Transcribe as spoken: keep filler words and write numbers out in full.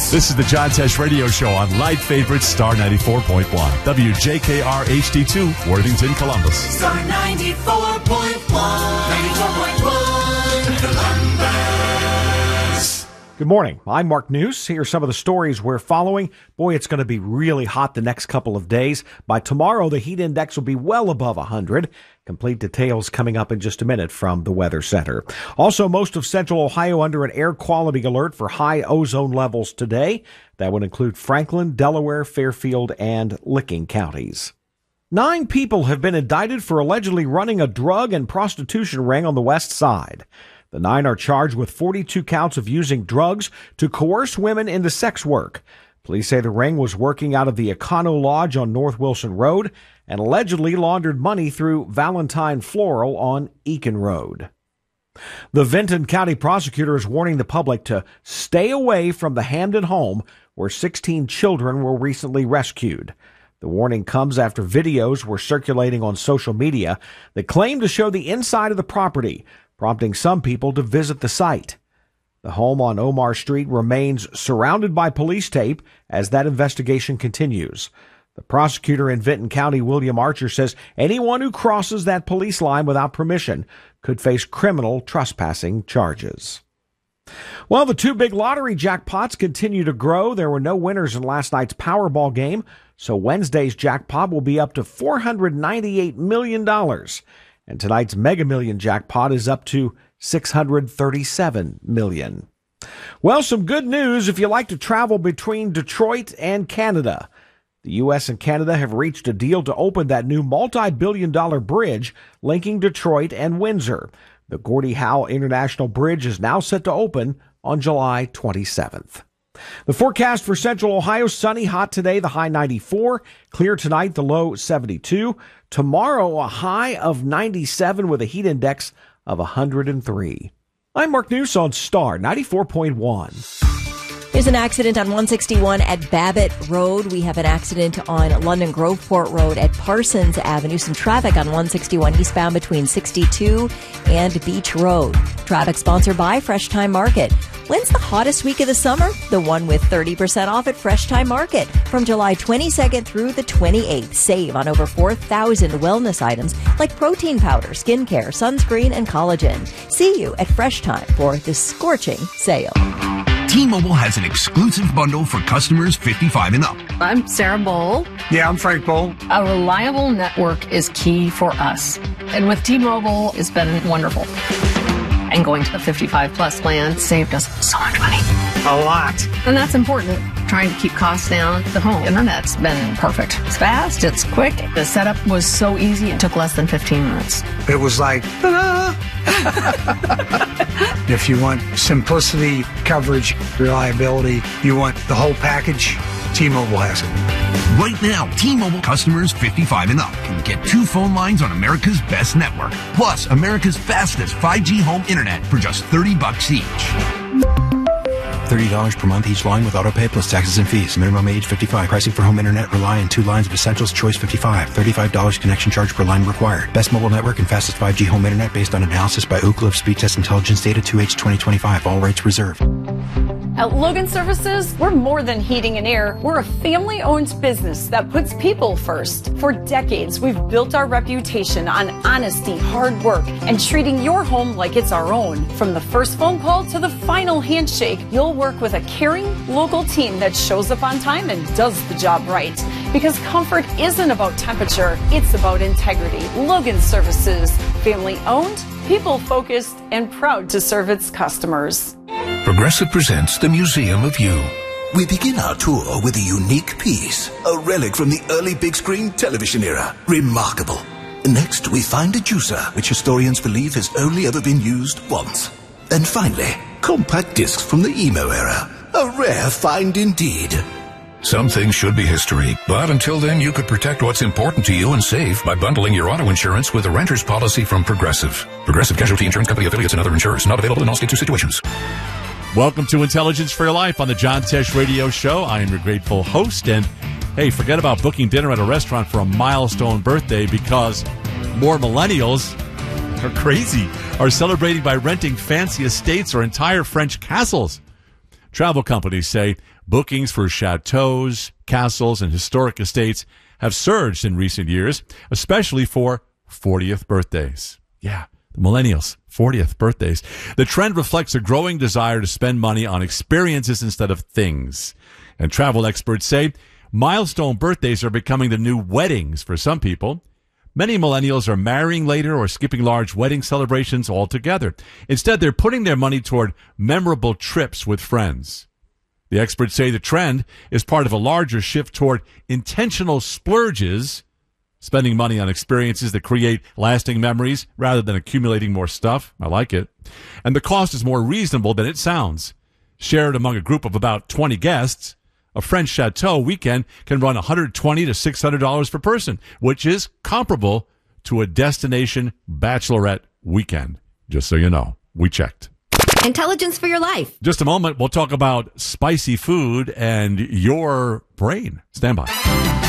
This is the John Tesh Radio Show on Light Favorites, Star ninety-four point one. W J K R H D two, Worthington, Columbus. Star ninety-four point one. ninety-four point one, Columbus. Good morning. I'm Mark News. Here are some of the stories we're following. Boy, it's going to be really hot the next couple of days. By tomorrow, the heat index will be well above one hundred. Complete details coming up in just a minute from the Weather Center. Also, most of central Ohio under an air quality alert for high ozone levels today. That would include Franklin, Delaware, Fairfield, and Licking counties. Nine people have been indicted for allegedly running a drug and prostitution ring on the west side. The nine are charged with forty-two counts of using drugs to coerce women into sex work. Police say the ring was working out of the Econo Lodge on North Wilson Road and allegedly laundered money through Valentine Floral on Eakin Road. The Vinton County prosecutor is warning the public to stay away from the Hamden home where sixteen children were recently rescued. The warning comes after videos were circulating on social media that claim to show the inside of the property, prompting some people to visit the site. The home on Omar Street remains surrounded by police tape as that investigation continues. The prosecutor in Vinton County, William Archer, says anyone who crosses that police line without permission could face criminal trespassing charges. Well, the two big lottery jackpots continue to grow. There were no winners in last night's Powerball game, so Wednesday's jackpot will be up to four hundred ninety-eight million dollars. And tonight's Mega Million jackpot is up to six hundred thirty-seven million dollars. Well, some good news if you like to travel between Detroit and Canada. The U S and Canada have reached a deal to open that new multi-billion dollar bridge linking Detroit and Windsor. The Gordie Howe International Bridge is now set to open on July twenty-seventh. The forecast for Central Ohio, sunny, hot today, the high ninety-four. Clear tonight, the low seventy-two. Tomorrow, a high of ninety-seven with a heat index of one hundred three. I'm Mark News on Star ninety-four point one. There's an accident on one sixty-one at Babbitt Road. We have an accident on London Groveport Road at Parsons Avenue. Some traffic on one sixty-one eastbound between sixty-two and Beach Road. Traffic sponsored by Fresh Time Market. When's the hottest week of the summer? The one with thirty percent off at Fresh Time Market. From July twenty-second through the twenty-eighth, save on over four thousand wellness items like protein powder, skincare, sunscreen, and collagen. See you at Fresh Time for this scorching sale. T-Mobile has an exclusive bundle for customers fifty-five and up. I'm Sarah Bowl. Yeah, I'm Frank Bowl. A reliable network is key for us. And with T-Mobile, it's been wonderful. And going to the fifty-five plus plan saved us so much money. A lot. And that's important. Trying to keep costs down. The home internet's been perfect. It's fast, it's quick. The setup was so easy, it took less than fifteen minutes. It was like, ta-da! If you want simplicity, coverage, reliability, you want the whole package, T-Mobile has it. Right now, T-Mobile customers fifty-five and up can get two phone lines on America's best network, plus America's fastest five G home internet for just thirty bucks each. thirty dollars per month each line with autopay plus taxes and fees. Minimum age fifty-five. Pricing for home internet rely on two lines of Essentials Choice fifty-five. thirty-five dollars connection charge per line required. Best mobile network and fastest five G home internet based on analysis by Ookla of Speed Test Intelligence data two H twenty twenty-five. All rights reserved. At Logan Services, we're more than heating and air. We're a family-owned business that puts people first. For decades, we've built our reputation on honesty, hard work, and treating your home like it's our own. From the first phone call to the final handshake, you'll work with a caring, local team that shows up on time and does the job right. Because comfort isn't about temperature, it's about integrity. Logan Services, family-owned, people-focused, and proud to serve its customers. Progressive presents the Museum of You. We begin our tour with a unique piece, a relic from the early big screen television era. Remarkable. Next, we find a juicer, which historians believe has only ever been used once. And finally, compact discs from the emo era. A rare find indeed. Some things should be history, but until then you could protect what's important to you and save by bundling your auto insurance with a renter's policy from Progressive. Progressive Casualty Insurance Company affiliates and other insurers. Not available in all states or situations. Welcome to Intelligence for Your Life on the John Tesh Radio Show. I am your grateful host, and hey, forget about booking dinner at a restaurant for a milestone birthday because more millennials are crazy, are celebrating by renting fancy estates or entire French castles. Travel companies say bookings for chateaus, castles, and historic estates have surged in recent years, especially for fortieth birthdays. Yeah, the millennials, fortieth birthdays. The trend reflects a growing desire to spend money on experiences instead of things. And travel experts say milestone birthdays are becoming the new weddings for some people. Many millennials are marrying later or skipping large wedding celebrations altogether. Instead, they're putting their money toward memorable trips with friends. The experts say the trend is part of a larger shift toward intentional splurges, spending money on experiences that create lasting memories rather than accumulating more stuff. I like it. And the cost is more reasonable than it sounds. Shared among a group of about twenty guests, a French chateau weekend can run one hundred twenty to six hundred dollars per person, which is comparable to a destination bachelorette weekend. Just so you know, we checked. Intelligence for your life. Just a moment, we'll talk about spicy food and your brain. Stand by.